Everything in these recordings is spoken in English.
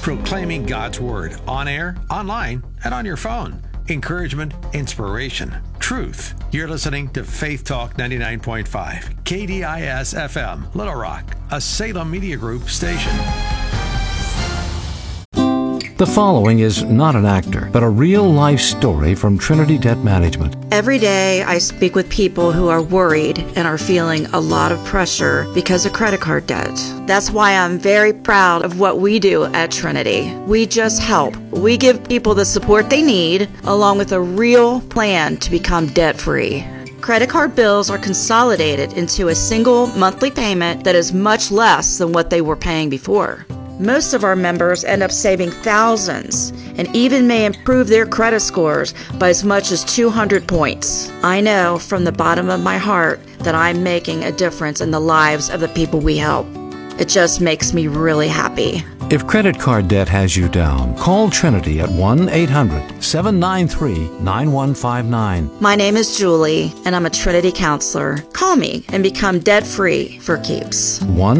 proclaiming God's Word on air, online, and on your phone. Encouragement, inspiration, truth. You're listening to Faith Talk 99.5, KDIS FM, Little Rock, a Salem Media Group station. The following is not an actor, but a real-life story from Trinity Debt Management. Every day, I speak with people who are worried and are feeling a lot of pressure because of credit card debt. That's why I'm very proud of what we do at Trinity. We just help. We give people the support they need, along with a real plan to become debt-free. Credit card bills are consolidated into a single monthly payment that is much less than what they were paying before. Most of our members end up saving thousands and even may improve their credit scores by as much as 200 points. I know from the bottom of my heart that I'm making a difference in the lives of the people we help. It just makes me really happy. If credit card debt has you down, call Trinity at 1-800-793-9159. My name is Julie, and I'm a Trinity counselor. Call me and become debt-free for keeps.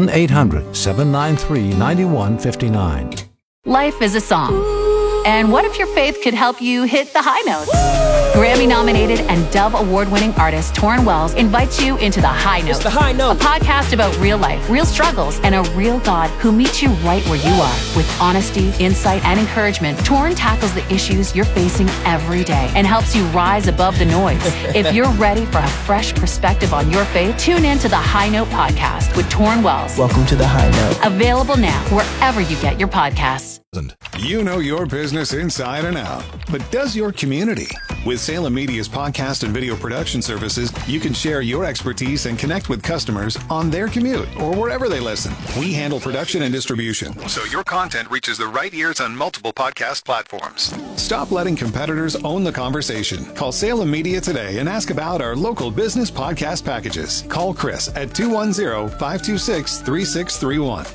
1-800-793-9159. Life is a song. And what if your faith could help you hit the high notes? Grammy-nominated and Dove Award-winning artist Torrin Wells invites you into The High Note. It's The High Note. A podcast about real life, real struggles, and a real God who meets you right where you are. With honesty, insight, and encouragement, Torrin tackles the issues you're facing every day and helps you rise above the noise. If you're ready for a fresh perspective on your faith, tune in to The High Note podcast with Torrin Wells. Welcome to The High Note. Available now wherever you get your podcasts. You know your business inside and out, but does your community? With Salem Media's podcast and video production services, you can share your expertise and connect with customers on their commute or wherever they listen. We handle production and distribution, so your content reaches the right ears on multiple podcast platforms. Stop letting competitors own the conversation. Call Salem Media today and ask about our local business podcast packages. Call Chris at 210-526-3631.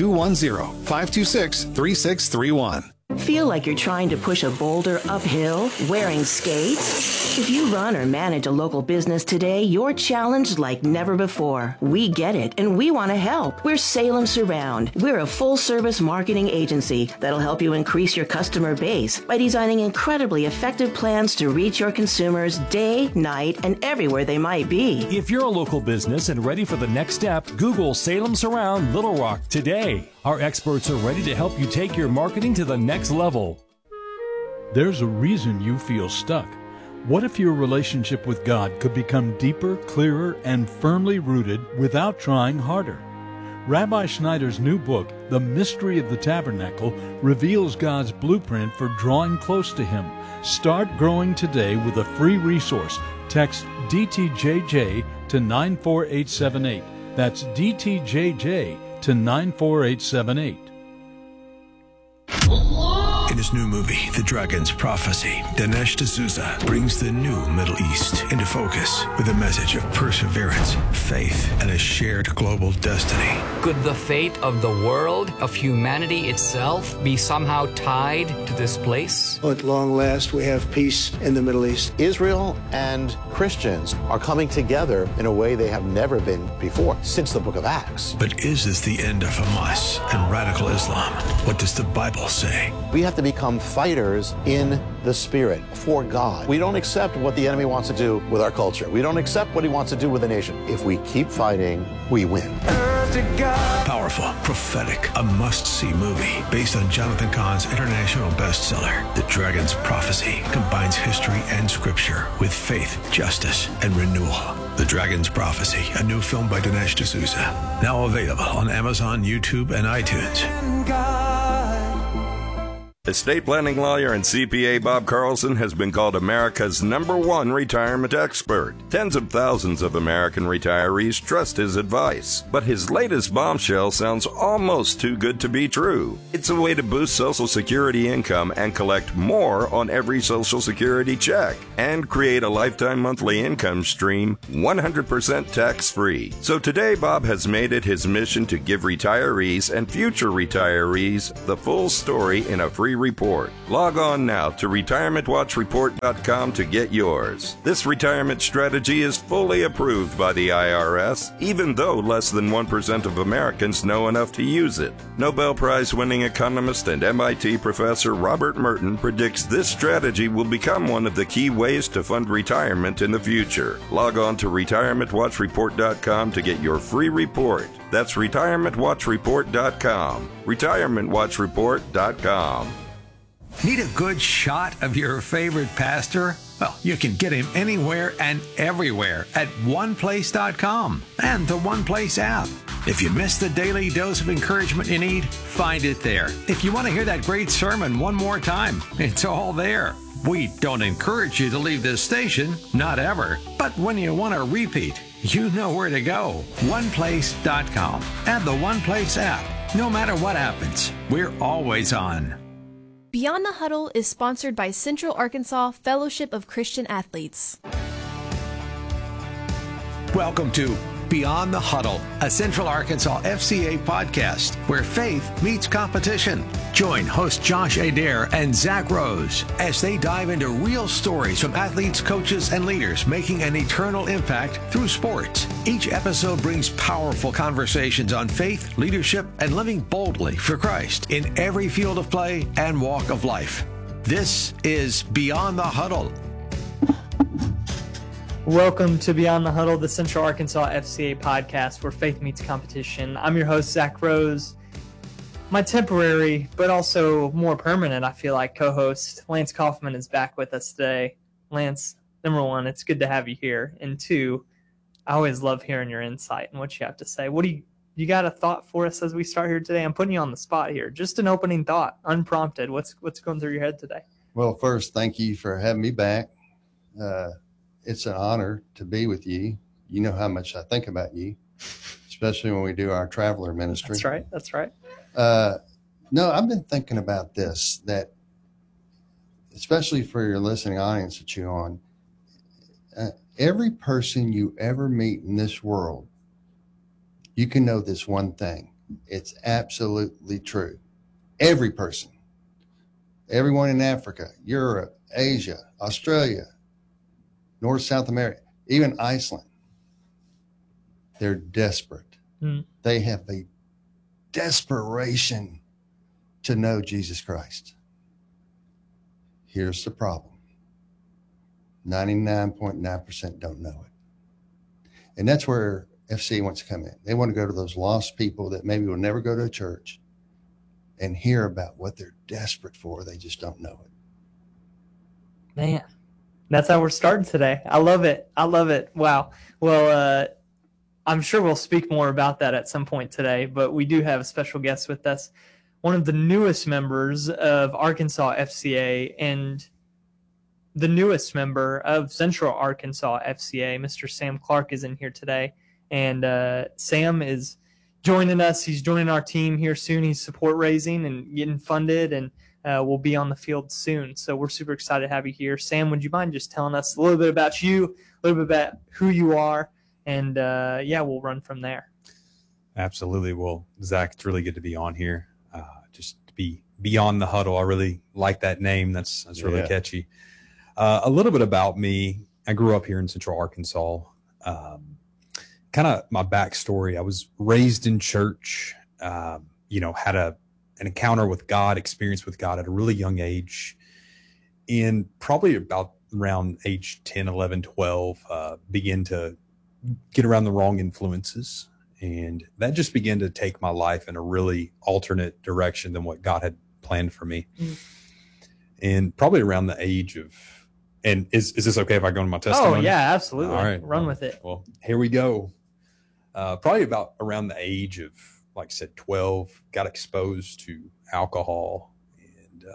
210-526-3631. Feel like you're trying to push a boulder uphill wearing skates? If you run or manage a local business today, you're challenged like never before. We get it, and we want to help. We're Salem Surround. We're a full-service marketing agency that'll help you increase your customer base by designing incredibly effective plans to reach your consumers day, night, and everywhere they might be. If you're a local business and ready for the next step, Google Salem Surround Little Rock today. Our experts are ready to help you take your marketing to the next level. There's a reason you feel stuck. What if your relationship with God could become deeper, clearer, and firmly rooted without trying harder? Rabbi Schneider's new book, The Mystery of the Tabernacle, reveals God's blueprint for drawing close to Him. Start growing today with a free resource. Text DTJJ to 94878. That's DTJJ to 94878. In his new movie, The Dragon's Prophecy, Dinesh D'Souza brings the new Middle East into focus with a message of perseverance, faith, and a shared global destiny. Could the fate of the world, of humanity itself, be somehow tied to this place? At long last, we have peace in the Middle East. Israel and Christians are coming together in a way they have never been before, since the book of Acts. But is this the end of Hamas and radical Islam? What does the Bible say? We have to become fighters in the Spirit for God. We don't accept what the enemy wants to do with our culture. We don't accept what he wants to do with the nation. If we keep fighting, we win. Powerful, prophetic, a must-see movie based on Jonathan Cahn's international bestseller, The Dragon's Prophecy, combines history and scripture with faith, justice, and renewal. The Dragon's Prophecy, a new film by Dinesh D'Souza, now available on Amazon, YouTube, and iTunes. Estate planning lawyer and CPA Bob Carlson has been called America's #1 retirement expert. Tens of thousands of American retirees trust his advice. But his latest bombshell sounds almost too good to be true. It's a way to boost Social Security income and collect more on every Social Security check and create a lifetime monthly income stream 100% tax-free. So today, Bob has made it his mission to give retirees and future retirees the full story in a free free report. Log on now to retirementwatchreport.com to get yours. This retirement strategy is fully approved by the IRS, even though less than 1% of Americans know enough to use it. Nobel Prize-winning economist and MIT professor Robert Merton predicts this strategy will become one of the key ways to fund retirement in the future. Log on to retirementwatchreport.com to get your free report. That's retirementwatchreport.com. retirementwatchreport.com. Need a good shot of your favorite pastor? Well, you can get him anywhere and everywhere at oneplace.com and the OnePlace app. If you missed the daily dose of encouragement you need, find it there. If you want to hear that great sermon one more time, it's all there. We don't encourage you to leave this station, not ever. But when you want a repeat, you know where to go. OnePlace.com and the OnePlace app. No matter what happens, we're always on. Beyond the Huddle is sponsored by Central Arkansas Fellowship of Christian Athletes. Welcome to Beyond the Huddle, a Central Arkansas FCA podcast where faith meets competition. Join host Josh Adair and Zach Rose as they dive into real stories from athletes, coaches, and leaders making an eternal impact through sports. Each episode brings powerful conversations on faith, leadership, and living boldly for Christ in every field of play and walk of life. This is Beyond the Huddle. Welcome to Beyond the Huddle, the Central Arkansas FCA podcast where faith meets competition. I'm your host, Zach Rose. My temporary, but also more permanent, I feel like, co-host, Lance Kaufman, is back with us today. Lance, number one, it's good to have you here. And two, I always love hearing your insight and what you have to say. What do you got a thought for us as we start here today? I'm putting you on the spot here. Just an opening thought, unprompted. What's going through your head today? Well, first, thank you for having me back. It's an honor to be with you. You know how much I think about you, especially when we do our traveler ministry. That's right. No, I've been thinking about this, that especially for your listening audience that you're on, every person you ever meet in this world, you can know this one thing. It's absolutely true. Every person, everyone in Africa, Europe, Asia, Australia, North, South America, even Iceland, they're desperate. They have a desperation to know Jesus Christ. Here's the problem. 99.9% don't know it. And that's where FC wants to come in. They want to go to those lost people that maybe will never go to a church and hear about what they're desperate for. They just don't know it. Man. That's how we're starting today. I love it. Wow. Well, I'm sure we'll speak more about that at some point today, but we do have a special guest with us, one of the newest members of Arkansas FCA and the newest member of Central Arkansas FCA. Mr. Sam Clark is in here today, and Sam is joining us. He's joining our team here soon. He's support raising and getting funded, and will be on the field soon. So we're super excited to have you here. Sam, would you mind just telling us a little bit about you, a little bit about who you are, and we'll run from there. Absolutely. Well, Zach, it's really good to be on here. Just to be Beyond the Huddle. I really like that name. That's really catchy. A little bit about me. I grew up here in Central Arkansas. Kind of my backstory. I was raised in church, had an encounter with God, experience with God at a really young age. In probably about around age 10, 11, 12, began to get around the wrong influences. And that just began to take my life in a really alternate direction than what God had planned for me. And probably around the age of, and is this okay if I go into my testimony? Oh, yeah, absolutely. All right. Run with it. Well, here we go. Probably about around the age of, like I said, 12, got exposed to alcohol. And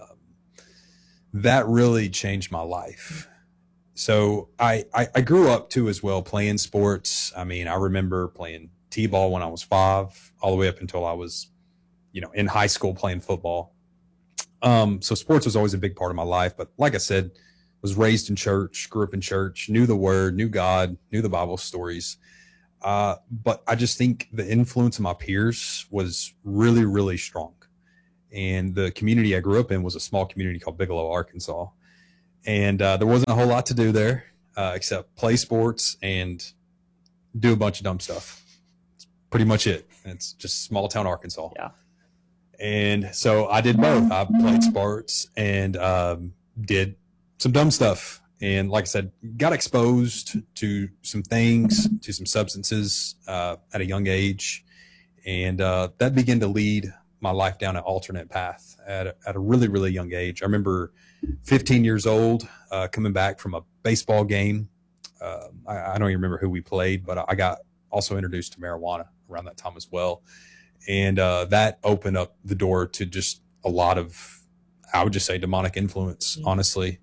that really changed my life. So I grew up too as well playing sports. I mean, I remember playing t-ball when I was 5, all the way up until I was, in high school playing football. So sports was always a big part of my life. But like I said, was raised in church, grew up in church, knew the word, knew God, knew the Bible stories. But I just think the influence of my peers was really, really strong. And the community I grew up in was a small community called Bigelow, Arkansas. And there wasn't a whole lot to do there except play sports and do a bunch of dumb stuff. It's pretty much it. It's just small town Arkansas. Yeah. And so I did both. I played sports and did some dumb stuff. And like I said, got exposed to some things, to some substances at a young age. And that began to lead my life down an alternate path at a really, really young age. I remember 15 years old, coming back from a baseball game. I don't even remember who we played, but I got also introduced to marijuana around that time as well. And that opened up the door to just a lot of, I would just say, demonic influence, honestly.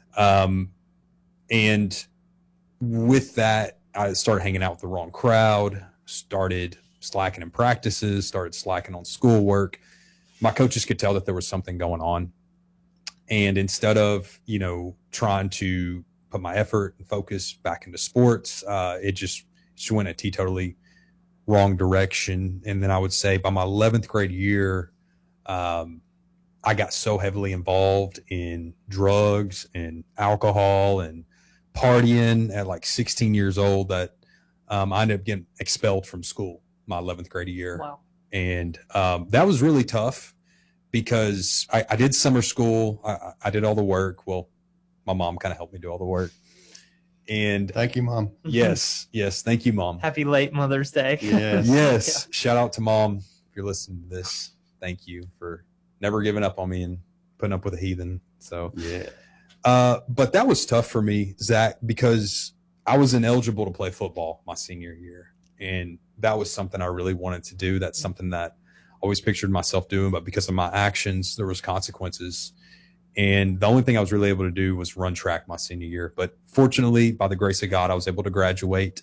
And with that, I started hanging out with the wrong crowd, started slacking in practices, started slacking on schoolwork. My coaches could tell that there was something going on. And instead of, trying to put my effort and focus back into sports, it just went a totally wrong direction. And then I would say by my 11th grade year, I got so heavily involved in drugs and alcohol and partying at like 16 years old that I ended up getting expelled from school my 11th grade year. Wow. And that was really tough because I did summer school. I did all the work. Well, my mom kind of helped me do all the work. And thank you, Mom. Yes. Thank you, Mom. Happy late Mother's Day. Yes. Yes. Yeah. Shout out to Mom. If you're listening to this, thank you for never giving up on me and putting up with a heathen. So, yeah. But that was tough for me, Zach, because I was ineligible to play football my senior year. And that was something I really wanted to do. That's something that I always pictured myself doing, but because of my actions, there was consequences. And the only thing I was really able to do was run track my senior year. But fortunately, by the grace of God, I was able to graduate.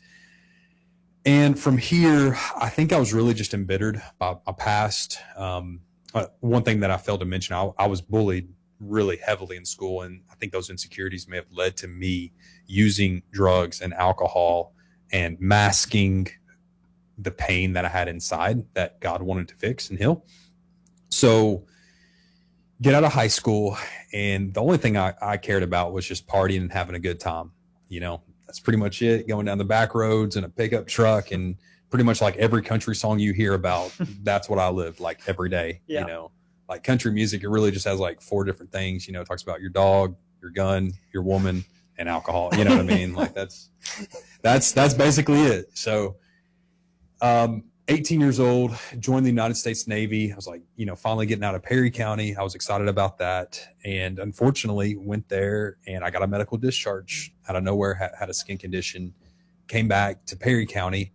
And from here, I think I was really just embittered by my past. One thing that I failed to mention, I was bullied really heavily in school. And I think those insecurities may have led to me using drugs and alcohol and masking the pain that I had inside that God wanted to fix and heal. So get out of high school, and the only thing I cared about was just partying and having a good time. That's pretty much it. Going down the back roads in a pickup truck, and pretty much like every country song you hear about, that's what I lived like every day. Yeah. Like country music, it really just has like 4 different things. It talks about your dog, your gun, your woman, and alcohol. You know what I mean? Like that's basically it. So 18 years old, joined the United States Navy. I was like, finally getting out of Perry County. I was excited about that. And unfortunately went there and I got a medical discharge out of nowhere, had a skin condition, came back to Perry County.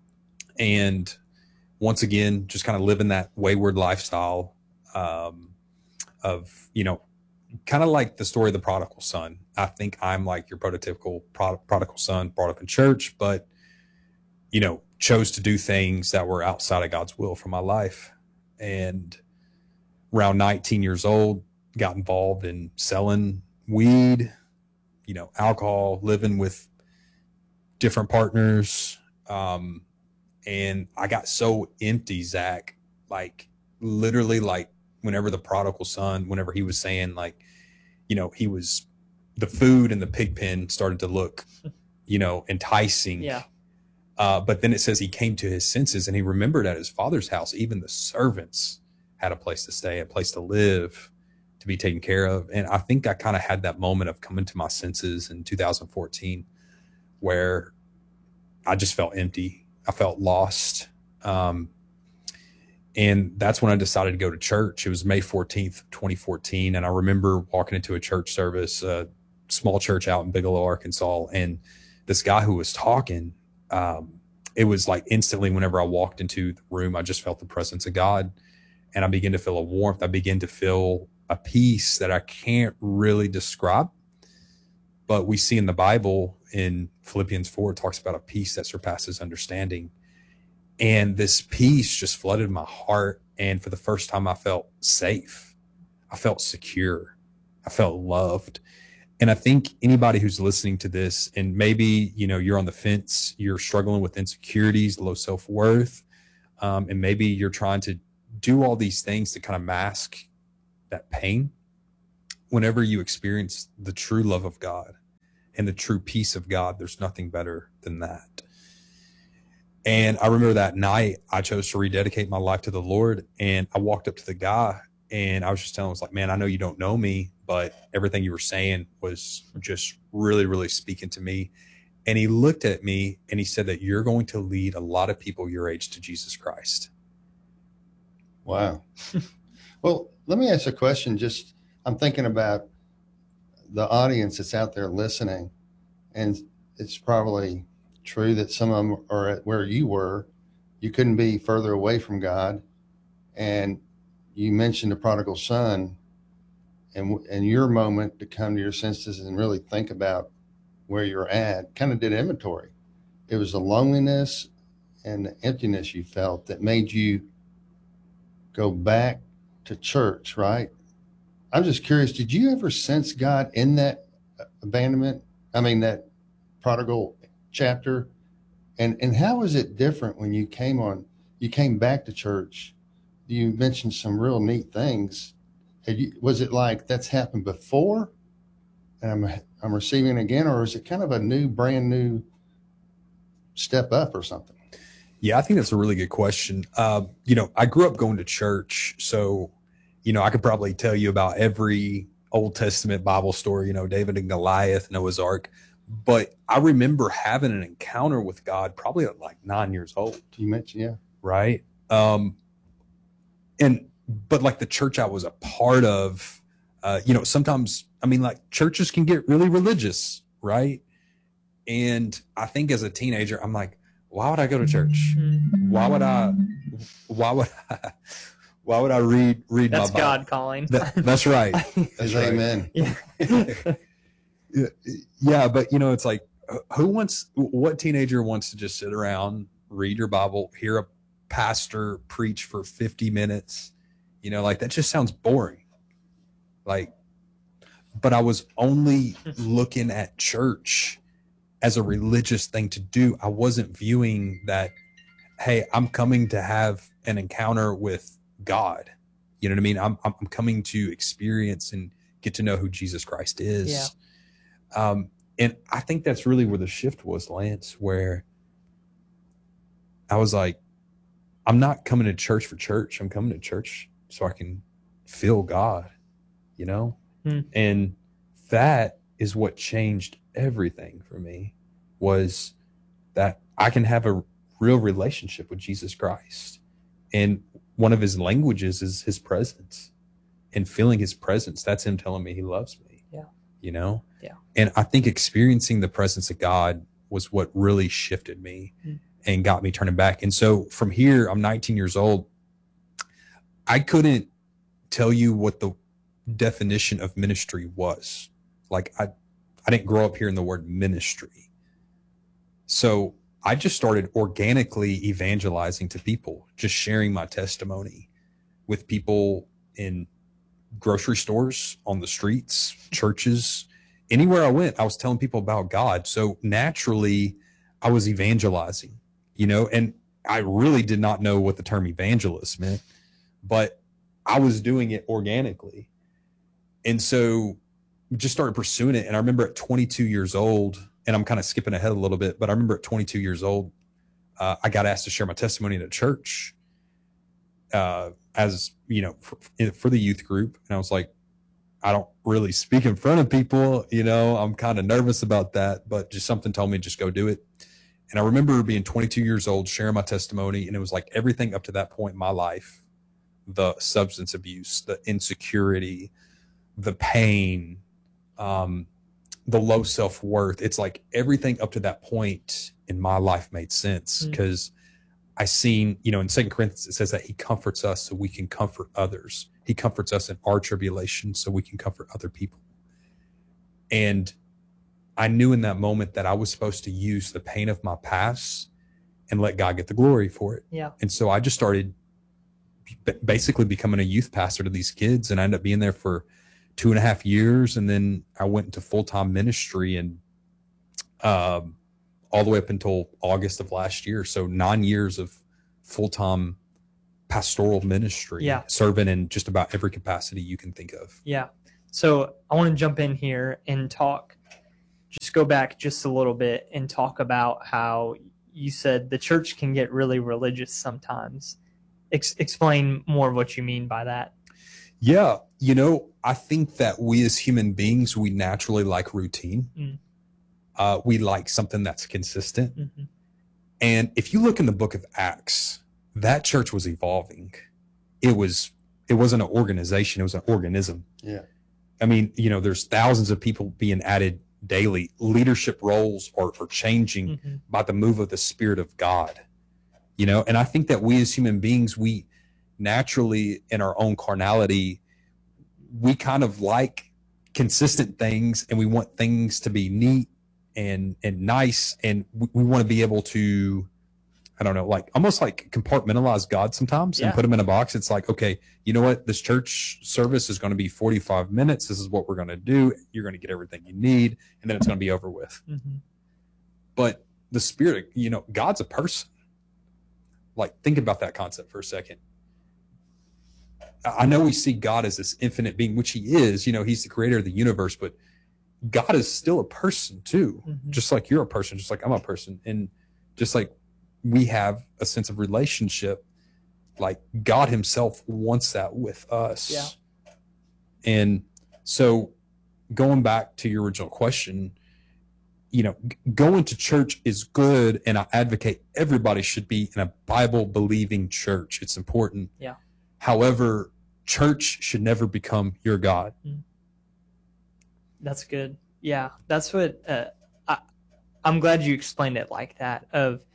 And once again, just kind of living that wayward lifestyle of, kind of like the story of the prodigal son. I think I'm like your prototypical prodigal son, brought up in church, but, chose to do things that were outside of God's will for my life. And around 19 years old, got involved in selling weed, alcohol, living with different partners. And I got so empty, Zach, like literally like whenever the prodigal son, whenever he was saying like, he was, the food in the pig pen started to look, enticing. Yeah. But then it says he came to his senses and he remembered at his father's house, even the servants had a place to stay, a place to live, to be taken care of. And I think I kind of had that moment of coming to my senses in 2014 where I just felt empty. I felt lost. And that's when I decided to go to church. It was May 14th, 2014. And I remember walking into a church service, a small church out in Bigelow, Arkansas. And this guy who was talking, it was like instantly whenever I walked into the room, I just felt the presence of God and I began to feel a warmth. I began to feel a peace that I can't really describe, but we see in the Bible in Philippians 4, it talks about a peace that surpasses understanding. And this peace just flooded my heart. And for the first time, I felt safe. I felt secure. I felt loved. And I think anybody who's listening to this, and maybe, you're on the fence, you're struggling with insecurities, low self-worth, and maybe you're trying to do all these things to kind of mask that pain. Whenever you experience the true love of God and the true peace of God, there's nothing better than that. And I remember that night I chose to rededicate my life to the Lord, and I walked up to the guy and I was just telling him, I was like, man, I know you don't know me, but everything you were saying was just really, really speaking to me. And he looked at me and he said that you're going to lead a lot of people your age to Jesus Christ. Wow. Well, let me ask a question. I'm thinking about the audience that's out there listening, and it's probably true that some of them are at where you were. You couldn't be further away from God. And you mentioned the prodigal son and your moment to come to your senses and really think about where you're at, kind of did inventory. It was the loneliness and the emptiness you felt that made you go back to church, right? I'm just curious, did you ever sense God in that abandonment? I mean, that prodigal chapter? And how was it different when you came back to church? You mentioned some real neat things. Was it like that's happened before and I'm receiving again, or is it kind of a brand new step up or something? Yeah, I think that's a really good question. I grew up going to church, so, I could probably tell you about every Old Testament Bible story, David and Goliath, Noah's Ark. But I remember having an encounter with God probably at like 9 years old. You mentioned, yeah. Right. But like the church I was a part of, sometimes, churches can get really religious, right? And I think as a teenager, I'm like, why would I go to church? Why would I read my Bible? That's God calling. That's right. That's right. Amen. Yeah, but it's like, what teenager wants to just sit around, read your Bible, hear a pastor preach for 50 minutes? That just sounds boring. But I was only looking at church as a religious thing to do. I wasn't viewing that, hey, I'm coming to have an encounter with God. You know what I mean? I'm coming to experience and get to know who Jesus Christ is. Yeah. And I think that's really where the shift was, Lance, where I was like, I'm not coming to church for church. I'm coming to church so I can feel God, And that is what changed everything for me, was that I can have a real relationship with Jesus Christ. And one of his languages is his presence, and feeling his presence. That's him telling me he loves me. Yeah. Yeah. And I think experiencing the presence of God was what really shifted me and got me turning back. And so from here, I'm 19 years old. I couldn't tell you what the definition of ministry was. Like I didn't grow up hearing the word ministry. So I just started organically evangelizing to people, just sharing my testimony with people in grocery stores, on the streets, churches, anywhere I went, I was telling people about God. So naturally I was evangelizing, and I really did not know what the term evangelist meant, but I was doing it organically. And so just started pursuing it. And I remember at 22 years old, and I'm kind of skipping ahead a little bit, but I remember at 22 years old, I got asked to share my testimony in a church, as for the youth group. And I was like, I don't really speak in front of people, I'm kind of nervous about that, but just something told me just go do it. And I remember being 22 years old, sharing my testimony, and it was like everything up to that point in my life, the substance abuse, the insecurity, the pain, the low self-worth. It's like everything up to that point in my life made sense, because I seen, in 2 Corinthians, it says that he comforts us so we can comfort others. He comforts us in our tribulation so we can comfort other people. And I knew in that moment that I was supposed to use the pain of my past and let God get the glory for it. Yeah. And so I just started basically becoming a youth pastor to these kids, and I ended up being there for 2.5 years. And then I went into full-time ministry, and all the way up until August of last year. So 9 years of full-time pastoral ministry, serving in just about every capacity you can think of. Yeah. So I want to jump in here and go back just a little bit and talk about how you said the church can get really religious sometimes. Explain more of what you mean by that. Yeah. I think that we as human beings, we naturally like routine. We like something that's consistent. Mm-hmm. And if you look in the book of Acts, that church was evolving. It wasn't an organization. It was an organism. Yeah. I mean, there's thousands of people being added daily. Leadership roles are changing by the move of the Spirit of God. And I think that we as human beings, we naturally in our own carnality, we kind of like consistent things, and we want things to be neat and nice. And we want to be able to, I don't know, like almost like compartmentalize God sometimes and put him in a box. It's like, okay, you know what? This church service is going to be 45 minutes. This is what we're going to do. You're going to get everything you need, and then it's going to be over with. Mm-hmm. But the Spirit, God's a person. Like, think about that concept for a second. I know we see God as this infinite being, which he is, he's the creator of the universe, but God is still a person too. Mm-hmm. Just like you're a person, just like I'm a person. And just like we have a sense of relationship, like God himself wants that with us. Yeah. And so going back to your original question, going to church is good, and I advocate everybody should be in a Bible believing church. It's important. Yeah. However, church should never become your God. That's good. Yeah, that's what I'm glad you explained it like that, of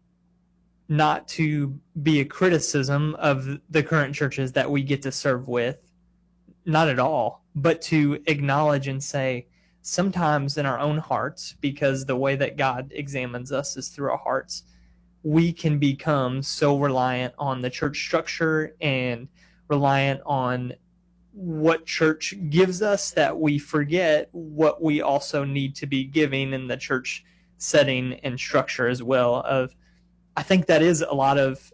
not to be a criticism of the current churches that we get to serve with, not at all, but to acknowledge and say, sometimes in our own hearts, because the way that God examines us is through our hearts, we can become so reliant on the church structure and reliant on what church gives us that we forget what we also need to be giving in the church setting and structure as well. I think that is a lot of,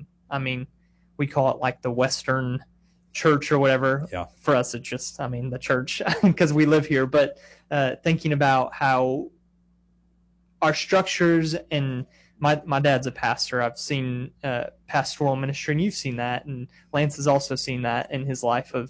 we call it like the Western church or whatever. Yeah. For us, it's just, the church because we live here, but thinking about how our structures, and my dad's a pastor. I've seen pastoral ministry, and you've seen that, and Lance has also seen that in his life of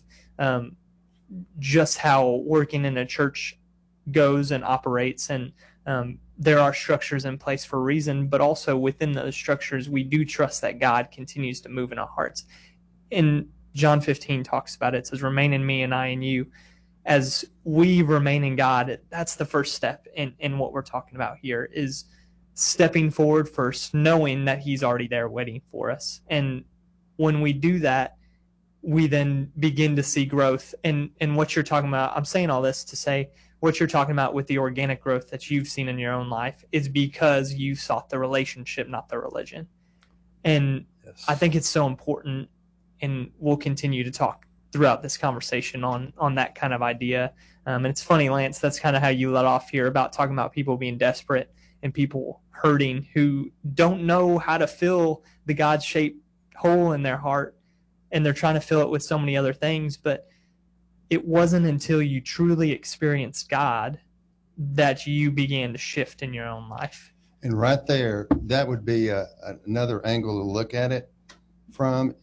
just how working in a church goes and operates. And there are structures in place for a reason, but also within those structures, we do trust that God continues to move in our hearts. And John 15 talks about it. It says, remain in me and I in you. As we remain in God, that's the first step in what we're talking about here, is stepping forward first, knowing that he's already there waiting for us. And when we do that, we then begin to see growth. And what you're talking about, I'm saying all this to say, what you're talking about with the organic growth that you've seen in your own life is because you sought the relationship, not the religion. And yes. I think it's so important, and we'll continue to talk throughout this conversation on that kind of idea. And it's funny, Lance, that's kind of how you let off here about talking about people being desperate and people hurting who don't know how to fill the God-shaped hole in their heart, and they're trying to fill it with so many other things. But it wasn't until you truly experienced God that you began to shift in your own life. And right there, that would be another angle to look at it from: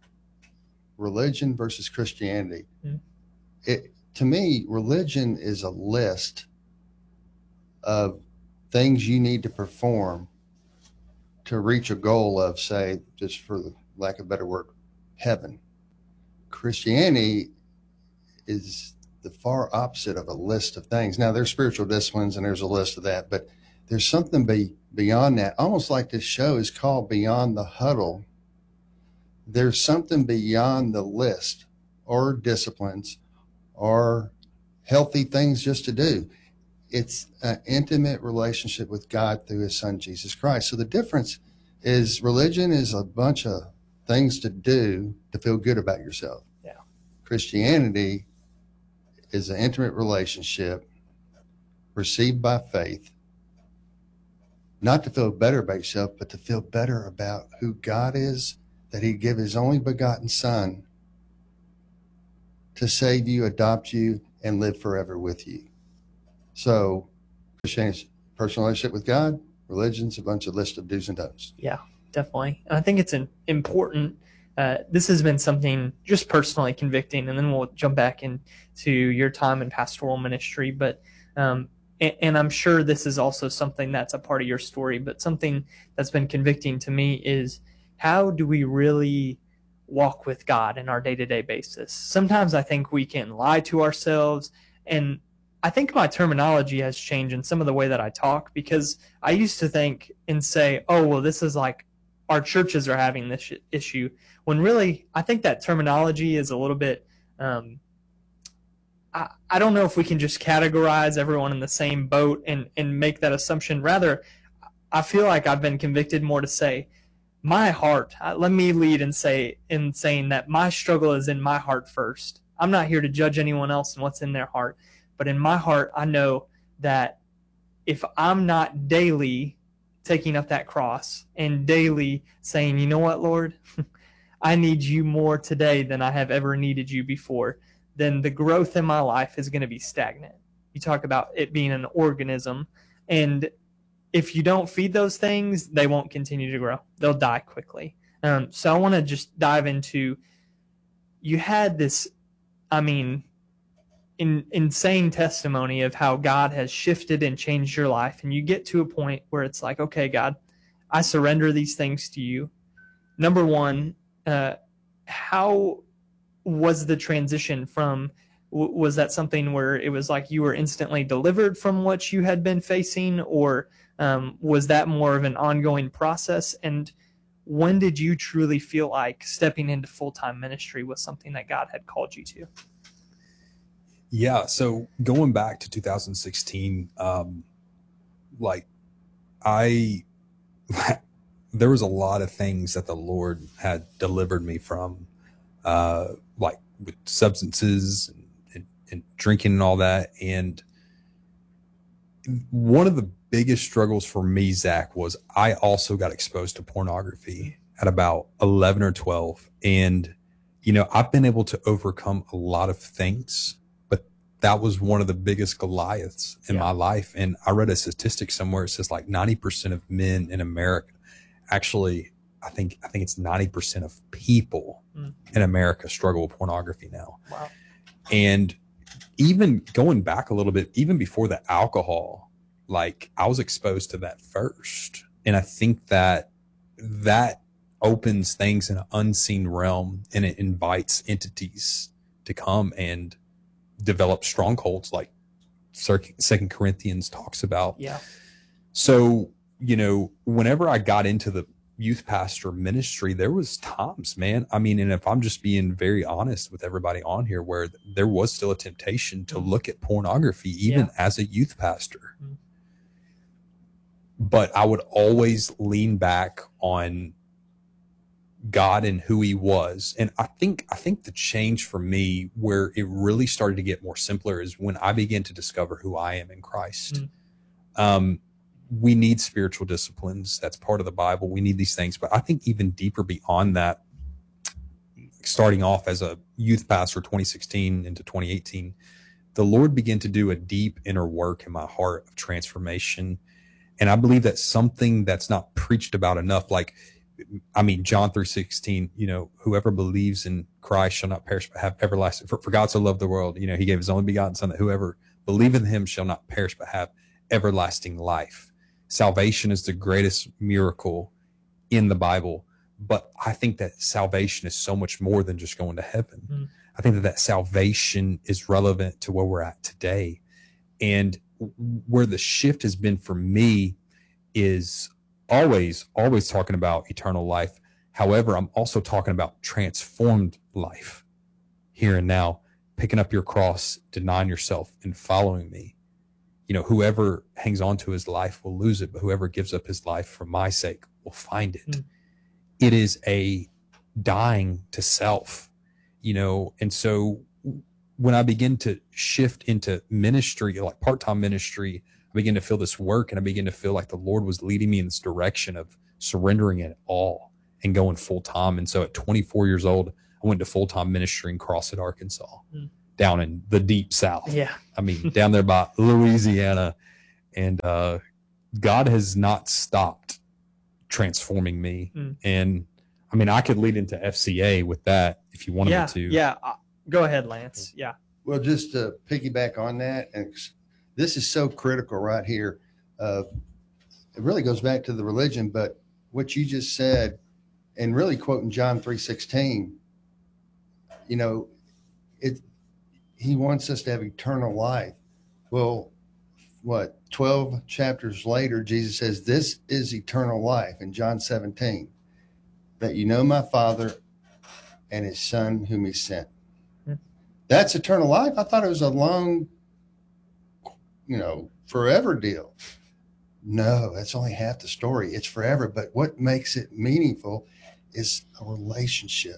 religion versus Christianity. Mm-hmm. To me, religion is a list of things you need to perform to reach a goal of, say, just for the lack of a better word, heaven. Christianity is the far opposite of a list of things. Now, there's spiritual disciplines and there's a list of that, but there's something beyond that. Almost like this show is called Beyond the Huddle. There's something beyond the list or disciplines or healthy things just to do. It's an intimate relationship with God through his son, Jesus Christ. So the difference is religion is a bunch of things to do to feel good about yourself. Yeah. Christianity is an intimate relationship received by faith, not to feel better about yourself, but to feel better about who God is, that he give his only begotten son to save you, adopt you, and live forever with you. So Christianity, personal relationship with God, religion's a bunch of list of do's and don'ts. Yeah, definitely. And I think it's important. This has been something just personally convicting, and then we'll jump back into your time in pastoral ministry. But and I'm sure this is also something that's a part of your story, but something that's been convicting to me is, how do we really walk with God in our day-to-day basis? Sometimes I think we can lie to ourselves, and I think my terminology has changed in some of the way that I talk, because I used to think and say, oh, well, this is like our churches are having this issue, when really I think that terminology is a little bit I don't know if we can just categorize everyone in the same boat and make that assumption. Rather, I feel like I've been convicted more to say, my heart, let me lead in saying that my struggle is in my heart first. I'm not here to judge anyone else and what's in their heart. But in my heart, I know that if I'm not daily taking up that cross and daily saying, you know what, Lord, I need you more today than I have ever needed you before, then the growth in my life is going to be stagnant. You talk about it being an organism, and if you don't feed those things, they won't continue to grow. They'll die quickly. So I want to just dive into, you had this, insane testimony of how God has shifted and changed your life, and you get to a point where it's like, okay, God, I surrender these things to you. Number one, how was the transition from, was that something where it was like you were instantly delivered from what you had been facing, or was that more of an ongoing process? And when did you truly feel like stepping into full-time ministry was something that God had called you to? Yeah. So going back to 2016, there was a lot of things that the Lord had delivered me from, like with substances and drinking and all that. And one of the biggest struggles for me, Zach, was I also got exposed to pornography at about 11 or 12. And, I've been able to overcome a lot of things, but that was one of the biggest Goliaths in my life. And I read a statistic somewhere. It says like 90% of men in America, actually, I think it's 90% of people in America struggle with pornography now. Wow. And even going back a little bit, even before the alcohol, like I was exposed to that first. And I think that opens things in an unseen realm, and it invites entities to come and develop strongholds like 2 Corinthians talks about. Yeah. So, whenever I got into the youth pastor ministry, there was times, man, and if I'm just being very honest with everybody on here, where there was still a temptation to look at pornography, even as a youth pastor. Mm-hmm. But I would always lean back on God and who he was. And I think the change for me, where it really started to get more simpler, is when I began to discover who I am in Christ. Mm-hmm. We need spiritual disciplines. That's part of the Bible. We need these things. But I think even deeper beyond that, starting off as a youth pastor, 2016 into 2018, the Lord began to do a deep inner work in my heart of transformation. And I believe that's something that's not preached about enough. John 3:16, whoever believes in Christ shall not perish but have everlasting. For God so loved the world, he gave his only begotten son, that whoever believeth in him shall not perish but have everlasting life. Salvation is the greatest miracle in the Bible, but I think that salvation is so much more than just going to heaven. Mm. I think that salvation is relevant to where we're at today. And where the shift has been for me is always talking about eternal life. However, I'm also talking about transformed life here and now, picking up your cross, denying yourself, and following me. Whoever hangs on to his life will lose it, but whoever gives up his life for my sake will find it. Mm. It is a dying to self, and so when I begin to shift into ministry, like part-time ministry, I begin to feel this work, and I begin to feel like the Lord was leading me in this direction of surrendering it all and going full time. And so at 24 years old, I went to full-time ministry in Crossett, Arkansas, down in the deep South. Yeah. I mean, down there by Louisiana. And God has not stopped transforming me. And I mean, I could lead into FCA with that if you wanted me to. Yeah. Go ahead, Lance. Yeah. Well, just to piggyback on that, and this is so critical right here. It really goes back to the religion, but what you just said, and really quoting John 3:16, you know, he wants us to have eternal life. Well, 12 chapters later, Jesus says, this is eternal life in John 17, that you know my Father and his Son whom he sent. That's eternal life. I thought it was a long, forever deal. No, that's only half the story. It's forever. But what makes it meaningful is a relationship.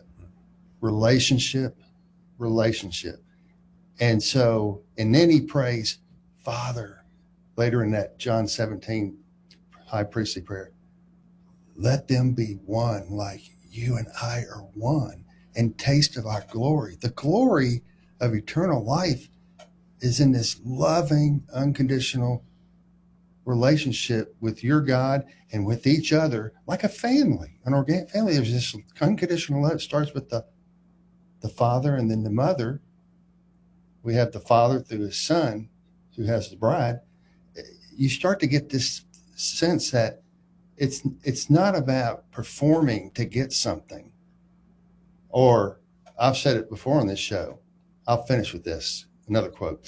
And so, and then he prays, Father, later in that John 17 high priestly prayer, let them be one like you and I are one, and taste of our glory. The glory of eternal life is in this loving, unconditional relationship with your God and with each other, like a family, an organic family. There's this unconditional love. It starts with the father and then the mother. We have the Father through his Son, who has the bride. You start to get this sense that it's not about performing to get something. Or I've said it before on this show. I'll finish with this. Another quote.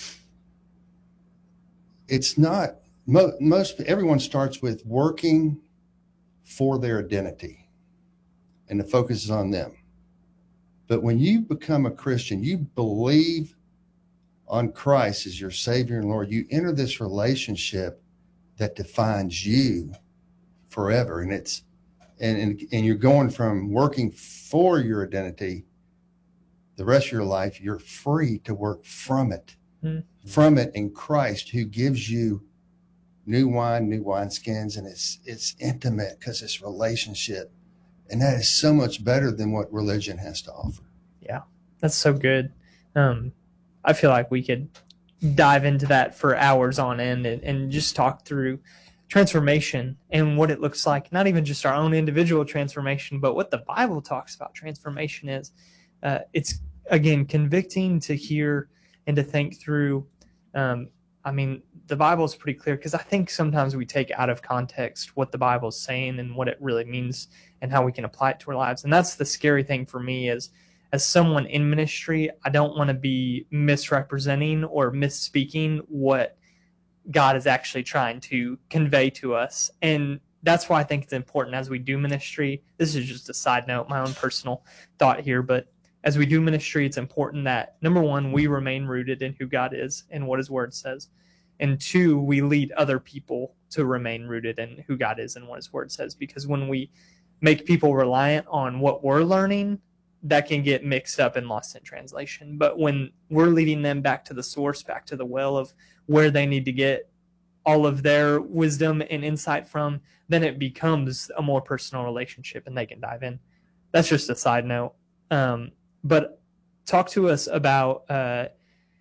It's not everyone starts with working for their identity, and the focus is on them. But when you become a Christian, you believe on Christ as your Savior and Lord, you enter this relationship that defines you forever. And and you're going from working for your identity the rest of your life, you're free to work from it, from it in Christ, who gives you new wineskins, and it's intimate because it's relationship. And that is so much better than what religion has to offer. Yeah, that's so good. I feel like we could dive into that for hours on end and just talk through transformation and what it looks like, not even just our own individual transformation, but what the Bible talks about transformation is. It's, again, convicting to hear and to think through. I mean, the Bible is pretty clear, because I think sometimes we take out of context what the Bible is saying and what it really means and how we can apply it to our lives. And that's the scary thing for me is, as someone in ministry, I don't want to be misrepresenting or misspeaking what God is actually trying to convey to us. And that's why I think it's important as we do ministry. This is just a side note, my own personal thought here, but as we do ministry, it's important that, number one, we remain rooted in who God is and what his word says. And two, we lead other people to remain rooted in who God is and what his word says. Because when we make people reliant on what we're learning, that can get mixed up and lost in translation. But when we're leading them back to the source, back to the well of where they need to get all of their wisdom and insight from, then it becomes a more personal relationship and they can dive in. That's just a side note. But talk to us about, I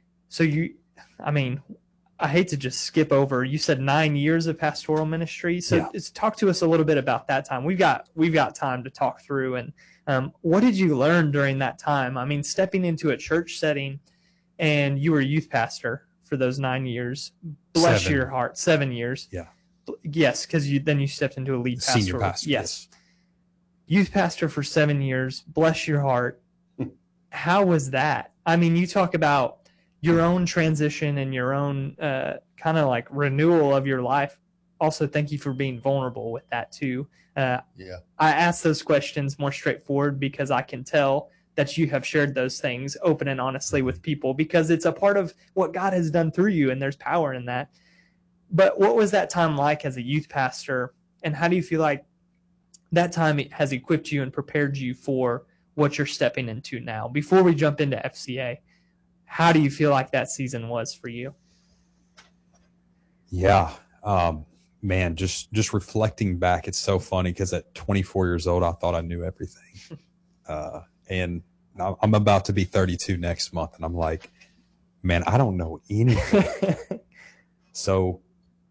hate to just skip over. You said 9 years of pastoral ministry. So talk to us a little bit about that time. We've got time to talk through. And what did you learn during that time? I mean, stepping into a church setting, and you were a youth pastor for those 9 years. Bless your heart. 7 years. Yeah. Yes, because then you stepped into a lead pastor. Senior pastor. Yes. Youth pastor for 7 years. Bless your heart. How was that? I mean, you talk about your own transition and your own kind of like renewal of your life. Also, thank you for being vulnerable with that too. I ask those questions more straightforward because I can tell that you have shared those things open and honestly with people, because it's a part of what God has done through you, and there's power in that. But what was that time like as a youth pastor, and how do you feel like that time has equipped you and prepared you for what you're stepping into now? Before we jump into FCA, how do you feel like that season was for you? Yeah. man, just reflecting back, it's so funny because at 24 years old, I thought I knew everything. And I'm about to be 32 next month, and I'm like, man, I don't know anything. So,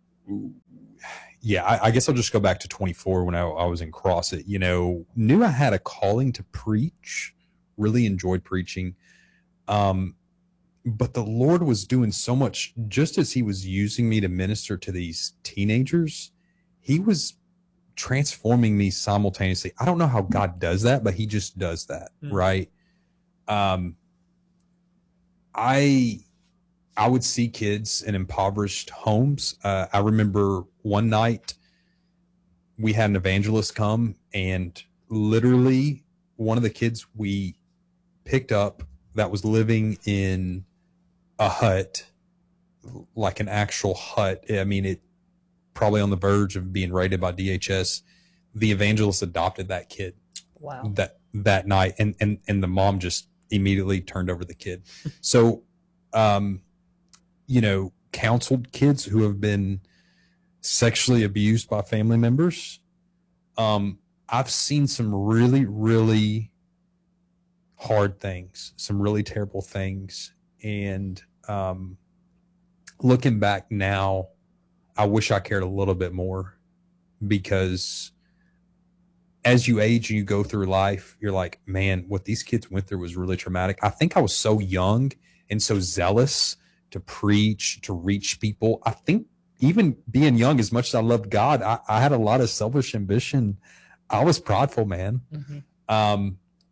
yeah, I guess I'll just go back to 24 when I was in CrossFit. You know, knew I had a calling to preach, really enjoyed preaching. But the Lord was doing so much, just as he was using me to minister to these teenagers, he was transforming me simultaneously. I don't know how God does that, but he just does that. Right. I would see kids in impoverished homes. I remember one night we had an evangelist come, and literally one of the kids we picked up that was living in a hut, like an actual hut. I mean, it probably on the verge of being raided by DHS. The evangelist adopted that kid. Wow. That night, and the mom just immediately turned over the kid. So, you know, counseled kids who have been sexually abused by family members. I've seen some really, really hard things, some really terrible things. And looking back now, I wish I cared a little bit more, because as you age and you go through life, you're like, man, what these kids went through was really traumatic. I think I was so young and so zealous to preach, to reach people. I think even being young, as much as I loved God, I had a lot of selfish ambition. I was prideful, man. Mm-hmm.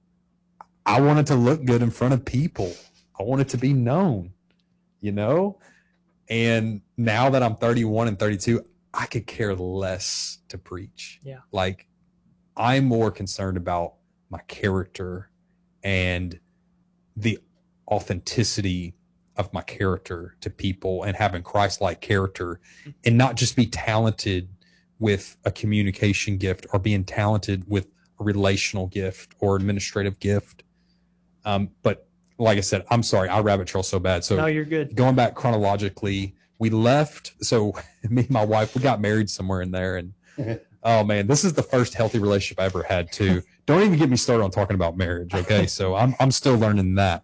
I wanted to look good in front of people. I wanted to be known, you know? And now that I'm 31 and 32, I could care less to preach. Yeah. Like, I'm more concerned about my character and the authenticity of my character to people, and having Christ-like character, and not just be talented with a communication gift or being talented with a relational gift or administrative gift. But like I said, I'm sorry, I rabbit trail so bad. So no, you're good. Going back chronologically, we left. So me and my wife, we got married somewhere in there, and oh man, this is the first healthy relationship I ever had too. Don't even get me started on talking about marriage. Okay. So I'm still learning that.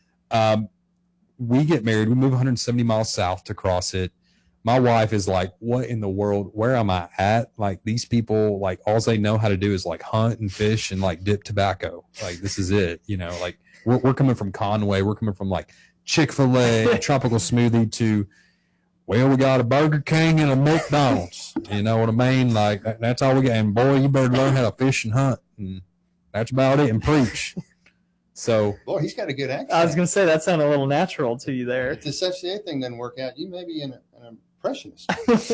We get married. We move 170 miles south to CrossFit. My wife is like, what in the world? Where am I at? Like, these people, like, all they know how to do is like hunt and fish and like dip tobacco. Like, this is it, you know, like we're coming from Conway. We're coming from like Chick-fil-A, tropical smoothie to, well, we got a Burger King and a McDonald's. You know what I mean? Like, that's all we got. And boy, you better learn how to fish and hunt. And that's about it, and preach. So, boy, he's got a good accent. I was going to say, that sounded a little natural to you there. If the Associate thing doesn't work out, you may be an impressionist.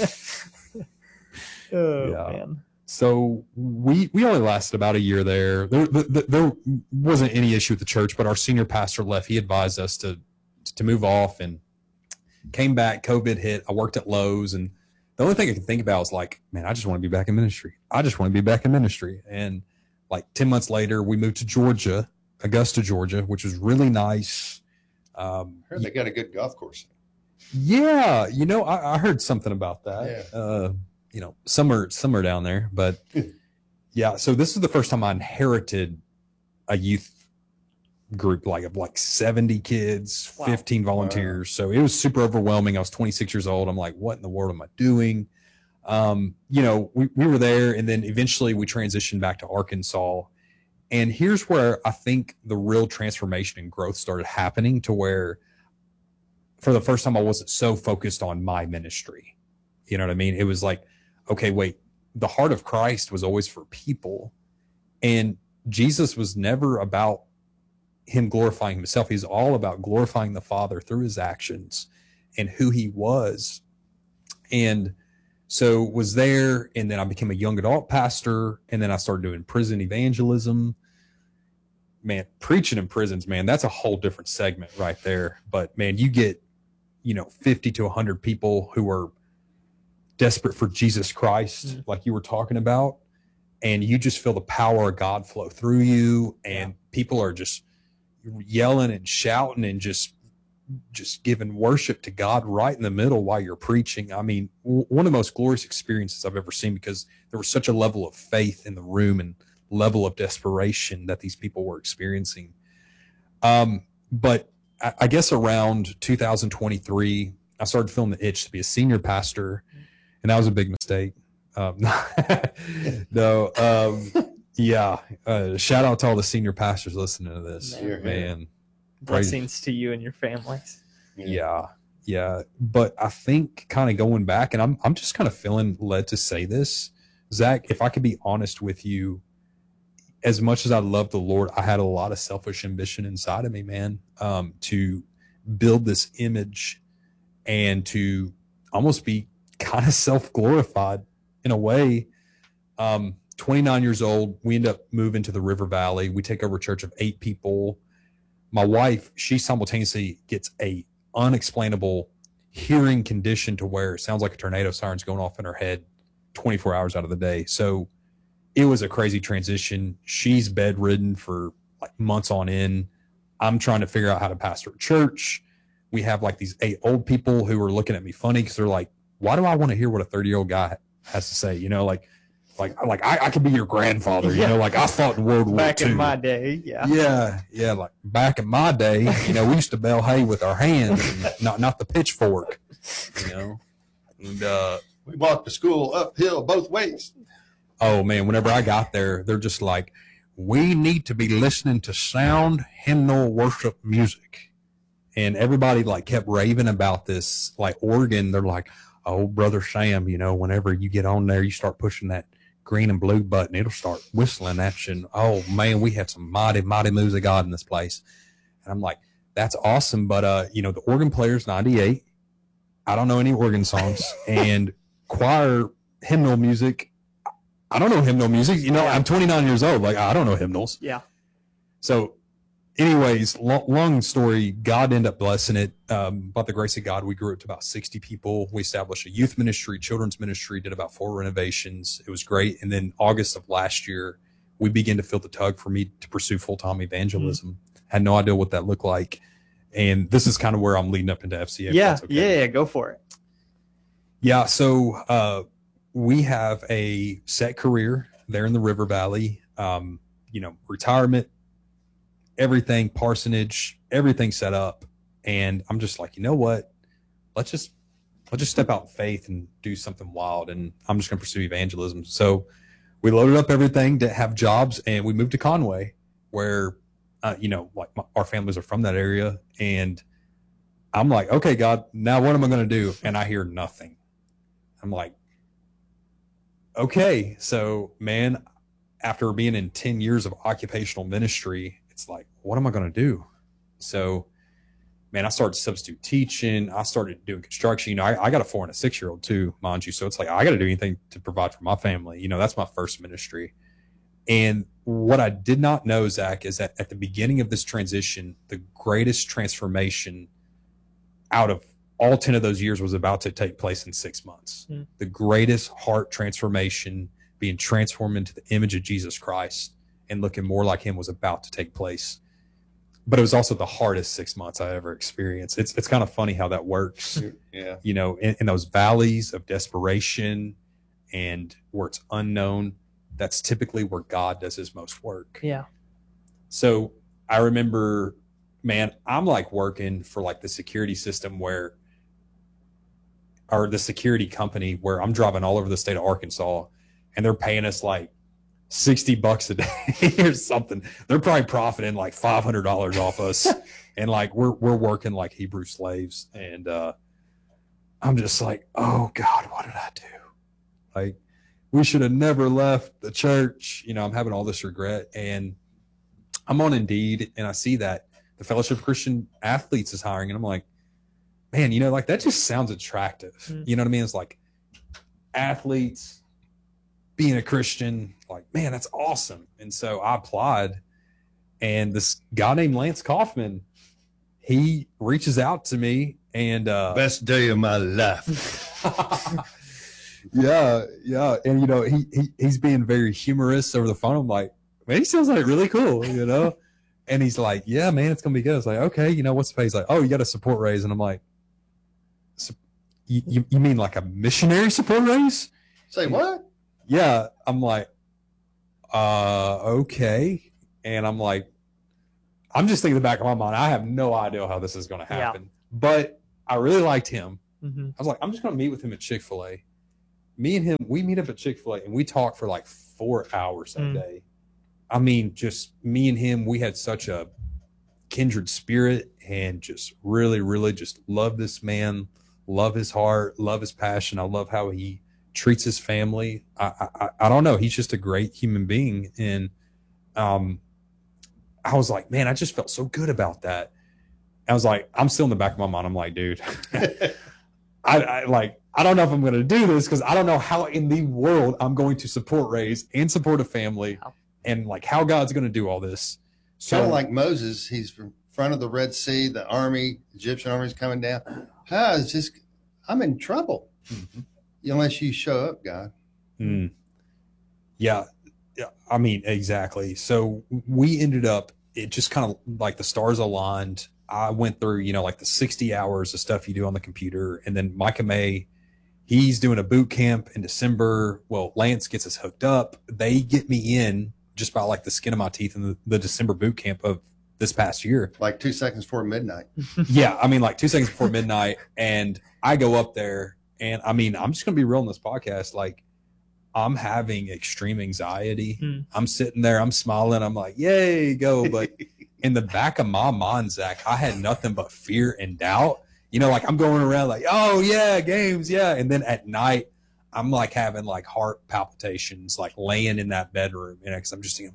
Man. So we only lasted about a year there. There wasn't any issue with the church, but our senior pastor left. He advised us to move off, and came back. COVID hit. I worked at Lowe's, and the only thing I could think about was like, man, I just want to be back in ministry. I just want to be back in ministry. And like 10 months later, we moved to Georgia, Augusta, Georgia, which was really nice. I heard they got a good golf course. Yeah, you know, I heard something about that. Yeah. You know, somewhere down there, but yeah. So this is the first time I inherited a youth group of 70 kids, wow. 15 volunteers. Wow. So it was super overwhelming. I was 26 years old. I'm like, what in the world am I doing? You know, we were there, and then eventually we transitioned back to Arkansas. And here's where I think the real transformation and growth started happening, to where for the first time I wasn't so focused on my ministry. You know what I mean? It was like, okay, wait, the heart of Christ was always for people. And Jesus was never about him glorifying himself. He's all about glorifying the Father through his actions and who he was. And so was there, and then I became a young adult pastor, and then I started doing prison evangelism. Man, preaching in prisons, man, that's a whole different segment right there. But man, you get, 50 to 100 people who are desperate for Jesus Christ, like you were talking about, and you just feel the power of God flow through you, and people are just yelling and shouting and just just giving worship to God right in the middle while you're preaching. I mean, one of the most glorious experiences I've ever seen, because there was such a level of faith in the room and level of desperation that these people were experiencing. But I guess around 2023, I started feeling the itch to be a senior pastor, and that was a big mistake. Shout out to all the senior pastors listening to this, man. Blessings to you and your families. Yeah. But I think kind of going back, and I'm just kind of feeling led to say this, Zach, if I could be honest with you, as much as I love the Lord, I had a lot of selfish ambition inside of me, man, to build this image and to almost be kind of self-glorified in a way. 29 years old, we end up moving to the River Valley. We take over a church of 8 people. My wife, she simultaneously gets a unexplainable hearing condition to where it sounds like a tornado siren's going off in her head 24 hours out of the day. So it was a crazy transition. She's bedridden for like months on end. I'm trying to figure out how to pastor a church. We have like these 8 old people who are looking at me funny because they're like, why do I want to hear what a 30-year-old guy has to say? You know, like I could be your grandfather, you know, like I fought in World War II. Back in my day, Yeah, like back in my day, you know, we used to bale hay with our hands, and not the pitchfork, you know. And we walked to school uphill both ways. Oh man, whenever I got there, they're just like, we need to be listening to sound hymnal worship music. And everybody like kept raving about this like organ. They're like, oh, Brother Sam, you know, whenever you get on there, you start pushing that green and blue button, it'll start whistling at you. And oh man, we had some mighty, mighty moves of God in this place. And I'm like, that's awesome. But, you know, the organ player's 98. I don't know any organ songs. And choir hymnal music, I don't know hymnal music. You know, I'm 29 years old. Like, I don't know hymnals. Yeah. So anyways, long story, God ended up blessing it. By the grace of God, we grew it to about 60 people. We established a youth ministry, children's ministry, did about 4 renovations. It was great. And then August of last year, we began to feel the tug for me to pursue full-time evangelism. Had no idea what that looked like. And this is kind of where I'm leading up into FCA. Yeah, go for it. Yeah, so we have a set career there in the River Valley. You know, retirement, everything, parsonage, everything set up. And I'm just like, you know what? Let's just step out in faith and do something wild. And I'm just going to pursue evangelism. So we loaded up everything to have jobs, and we moved to Conway, where, you know, like our families are from that area. And I'm like, okay, God, now what am I going to do? And I hear nothing. I'm like, okay. So man, after being in 10 years of occupational ministry, it's like, what am I going to do? So man, I started substitute teaching. I started doing construction. You know, I got a 4 and a 6-year-old too, mind you. So it's like, I got to do anything to provide for my family. You know, that's my first ministry. And what I did not know, Zach, is that at the beginning of this transition, the greatest transformation out of all 10 of those years was about to take place in 6 months. The greatest heart transformation, being transformed into the image of Jesus Christ and looking more like him, was about to take place. But it was also the hardest 6 months I ever experienced. It's kind of funny how that works. Yeah. You know, in those valleys of desperation and where it's unknown, that's typically where God does his most work. Yeah. So I remember, man, I'm like working for like the security system or the security company where I'm driving all over the state of Arkansas, and they're paying us like $60 a day or something. They're probably profiting like $500 off us. And like, we're working like Hebrew slaves. And, I'm just like, oh God, what did I do? Like, we should have never left the church. You know, I'm having all this regret, and I'm on Indeed, and I see that the Fellowship of Christian Athletes is hiring. And I'm like, man, you know, like that just sounds attractive. You know what I mean? It's like athletes, being a Christian, like, man, that's awesome. And so I applied, and this guy named Lance Kaufman, he reaches out to me, and best day of my life. Yeah. And you know, he's being very humorous over the phone. I'm like, man, he sounds like really cool, you know? And he's like, yeah, man, it's going to be good. I was like, okay, you know, what's the pay? He's like, oh, you got a support raise. And I'm like, you mean like a missionary support raise? Say what? Yeah. I'm like, okay. And I'm like, I'm just thinking in the back of my mind, I have no idea how this is going to happen. Yeah. But I really liked him. Mm-hmm. I was like, I'm just going to meet with him at Chick-fil-A. Me and him, we meet up at Chick-fil-A and we talk for like 4 hours that day. I mean, just me and him, we had such a kindred spirit and just really, really just love this man, love his heart, love his passion. I love how he treats his family. I don't know. He's just a great human being. And I was like, man, I just felt so good about that. I was like, I'm still in the back of my mind. I'm like, dude, I don't know if I'm going to do this because I don't know how in the world I'm going to support Raise and support a family and like how God's going to do all this. So kind of like Moses, he's in front of the Red Sea, the Egyptian army's coming down. I'm in trouble unless you show up, God. Yeah. I mean, exactly. So we ended up, it just kind of like the stars aligned. I went through, you know, like the 60 hours of stuff you do on the computer. And then Micah May, he's doing a boot camp in December. Well, Lance gets us hooked up. They get me in just by like the skin of my teeth in the December boot camp of this past year. Like 2 seconds before midnight. Yeah. I mean, like 2 seconds before midnight. And I go up there and I mean, I'm just going to be real on this podcast. Like I'm having extreme anxiety. I'm sitting there, I'm smiling. I'm like, yay, go. But in the back of my mind, Zach, I had nothing but fear and doubt. You know, like I'm going around like, oh yeah, games. Yeah. And then at night, I'm like having like heart palpitations, like laying in that bedroom, you know, cause I'm just thinking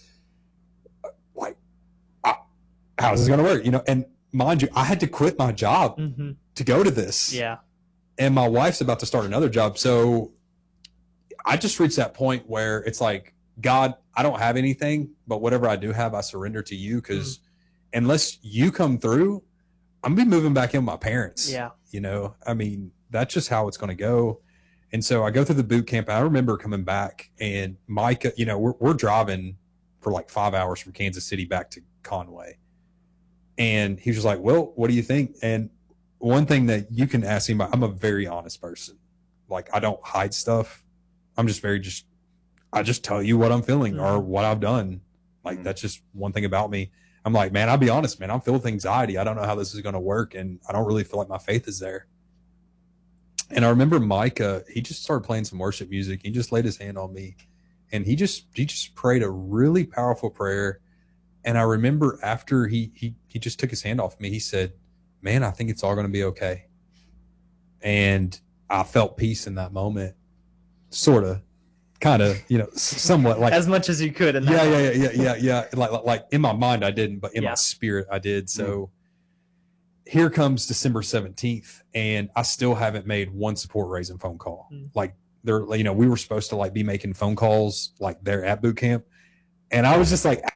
how's this going to work? You know, and mind you, I had to quit my job to go to this. Yeah. And my wife's about to start another job. So I just reached that point where it's like, God, I don't have anything, but whatever I do have, I surrender to you. Cause unless you come through, I'm gonna be moving back in with my parents. Yeah. You know, I mean, that's just how it's going to go. And so I go through the boot camp. I remember coming back and Micah, you know, we're driving for like 5 hours from Kansas City back to Conway. And he was just like, well, what do you think? And one thing that you can ask him, I'm a very honest person. Like I don't hide stuff. I'm just I just tell you what I'm feeling or what I've done. Like that's just one thing about me. I'm like, man, I'll be honest, man, I'm filled with anxiety. I don't know how this is going to work. And I don't really feel like my faith is there. And I remember Micah, he just started playing some worship music. He just laid his hand on me and he just prayed a really powerful prayer. And I remember after he just took his hand off me, he said, man, I think it's all going to be okay. And I felt peace in that moment, sort of, kind of, you know, somewhat like as much as you could. Yeah. Like in my mind, I didn't, but in my spirit, I did. So here comes December 17th, and I still haven't made one support raising phone call. Like they're, you know, we were supposed to like be making phone calls like they're at boot camp, and I was just like,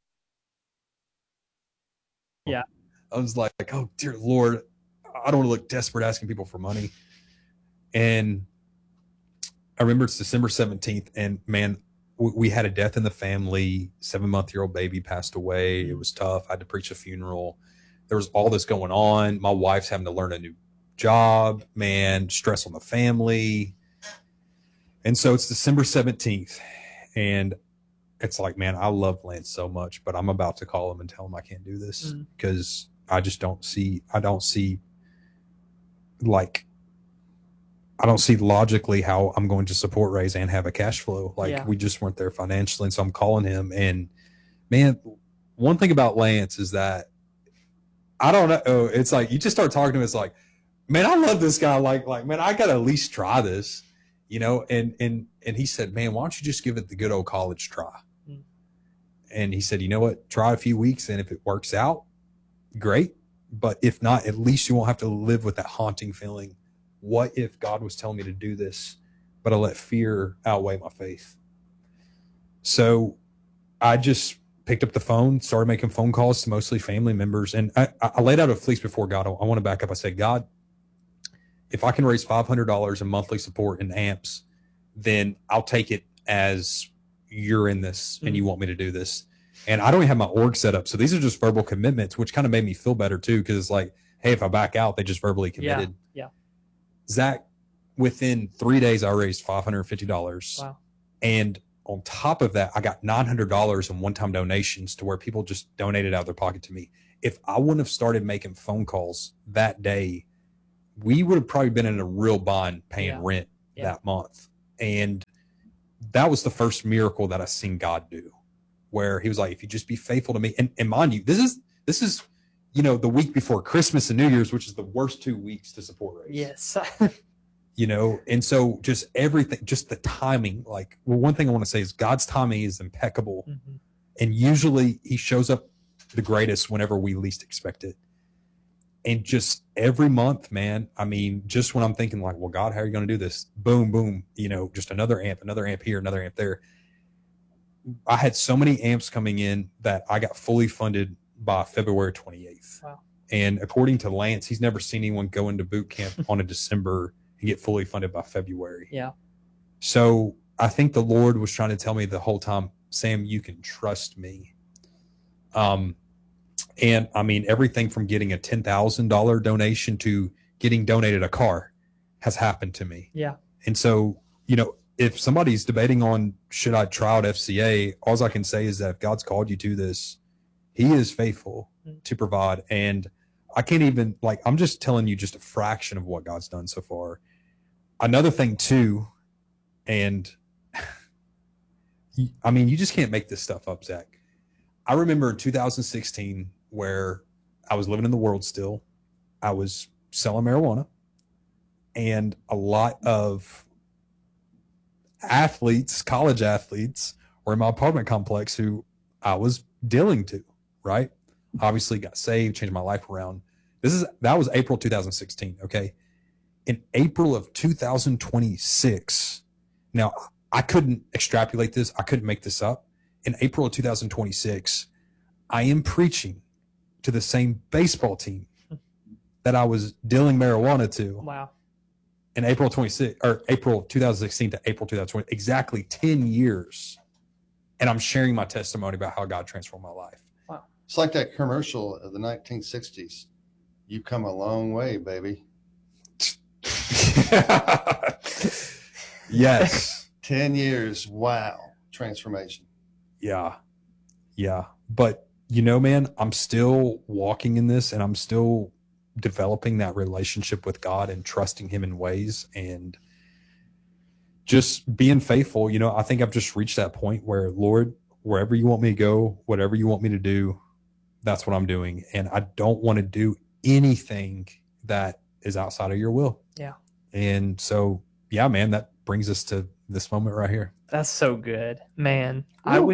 yeah, I was like, oh dear Lord, I don't want to look desperate asking people for money. And I remember it's December 17th, and man, we had a death in the family. 7-month-old baby passed away. It was tough. I had to preach a funeral. There was all this going on. My wife's having to learn a new job, man, stress on the family. And so it's December 17th, and it's like, man, I love Lance so much, but I'm about to call him and tell him I can't do this because I just don't see logically how I'm going to support Raise and have a cash flow. Like we just weren't there financially. And so I'm calling him, and man, one thing about Lance is that I don't know. It's like, you just start talking to him. It's like, man, I love this guy. Like, man, I got to at least try this, you know? And he said, man, why don't you just give it the good old college try? And he said, you know what, try a few weeks. And if it works out, great. But if not, at least you won't have to live with that haunting feeling. What if God was telling me to do this, but I let fear outweigh my faith? So I just picked up the phone, started making phone calls to mostly family members. And I laid out a fleece before God. I want to back up. I said, God, if I can raise $500 in monthly support in amps, then I'll take it as you're in this and you want me to do this. And I don't even have my org set up. So these are just verbal commitments, which kind of made me feel better too. Cause it's like, hey, if I back out, they just verbally committed. Yeah. Zach, within 3 days, I raised $550. Wow. And on top of that, I got $900 in one-time donations to where people just donated out of their pocket to me. If I wouldn't have started making phone calls that day, we would have probably been in a real bind paying rent that month. And that was the first miracle that I seen God do, where he was like, if you just be faithful to me, and mind you, this is, you know, the week before Christmas and New Year's, which is the worst 2 weeks to support raise. Yes. You know, and so just everything, just the timing, like, well, one thing I want to say is God's timing is impeccable. Mm-hmm. And usually he shows up the greatest whenever we least expect it. And just every month, man, I mean, just when I'm thinking like, well, God, how are you going to do this? Boom, boom, you know, just another amp here, another amp there. I had so many amps coming in that I got fully funded by February 28th. Wow. And according to Lance, he's never seen anyone go into boot camp on a December and get fully funded by February. Yeah. So I think the Lord was trying to tell me the whole time, Sam, you can trust me. And I mean, everything from getting a $10,000 donation to getting donated a car has happened to me. Yeah. And so, you know, if somebody's debating on, should I try out FCA, all I can say is that if God's called you to this, he is faithful to provide. And I can't even, like, I'm just telling you just a fraction of what God's done so far. Another thing too, and I mean, you just can't make this stuff up, Zach. I remember in 2016 where I was living in the world still. I was selling marijuana, and a lot of athletes, college athletes, were in my apartment complex who I was dealing to, right? Obviously got saved, changed my life around. That was April 2016, okay? In April of 2026, now I couldn't extrapolate this, I couldn't make this up. In April of 2026, I am preaching to the same baseball team that I was dealing marijuana to. Wow. In April 2016 to April 2020, exactly 10 years. And I'm sharing my testimony about how God transformed my life. Wow. It's like that commercial of the 1960s. You've come a long way, baby. Yes. 10 years. Wow. Transformation. Yeah. Yeah. But, you know, man, I'm still walking in this, and I'm still developing that relationship with God and trusting him in ways and just being faithful. You know, I think I've just reached that point where, Lord, wherever you want me to go, whatever you want me to do, that's what I'm doing. And I don't want to do anything that is outside of your will. Yeah. And so, yeah, man, that brings us to this moment right here. That's so good, man. Woo.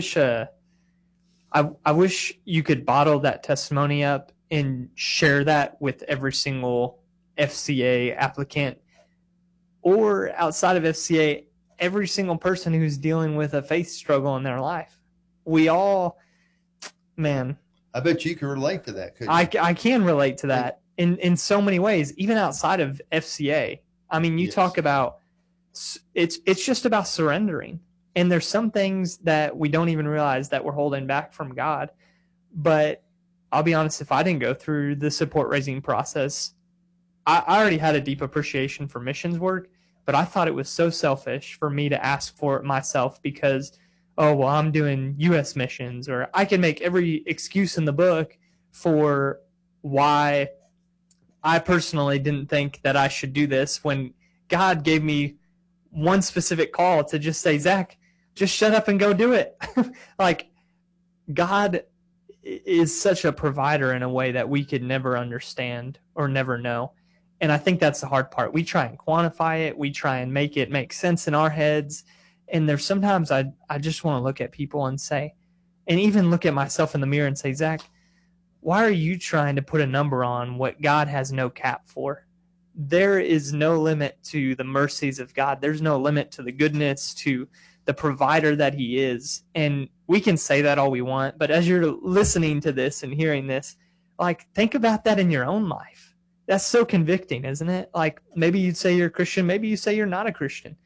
I wish you could bottle that testimony up and share that with every single FCA applicant, or outside of FCA, every single person who's dealing with a faith struggle in their life. We all, man. I bet you can relate to that, couldn't you? I can relate to that in so many ways, even outside of FCA. I mean, you talk about, it's just about surrendering. And there's some things that we don't even realize that we're holding back from God. But I'll be honest, if I didn't go through the support raising process, I already had a deep appreciation for missions work, but I thought it was so selfish for me to ask for it myself because, oh, well, I'm doing U.S. missions, or I can make every excuse in the book for why I personally didn't think that I should do this, when God gave me one specific call to just say, Zach, just shut up and go do it. Like, God is such a provider in a way that we could never understand or never know. And I think that's the hard part. We try and quantify it. We try and make it make sense in our heads. And there's sometimes I just want to look at people and say, and even look at myself in the mirror and say, Zach, why are you trying to put a number on what God has no cap for? There is no limit to the mercies of God. There's no limit to the goodness, to the provider that he is. And we can say that all we want, but as you're listening to this and hearing this, like, think about that in your own life. That's so convicting, isn't it? Like, maybe you'd say you're a Christian, maybe you say you're not a Christian.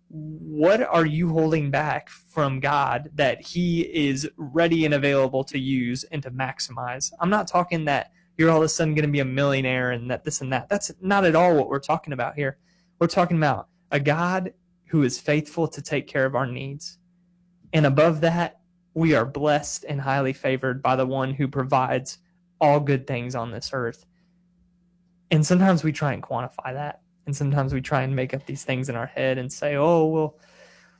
what are you holding back from God that he is ready and available to use and to maximize? I'm not talking that you're all of a sudden going to be a millionaire and that this and that. That's not at all what we're talking about here. We're talking about a God who is faithful to take care of our needs. And above that, we are blessed and highly favored by the one who provides all good things on this earth. And sometimes we try and quantify that. And sometimes we try and make up these things in our head and say, oh, well,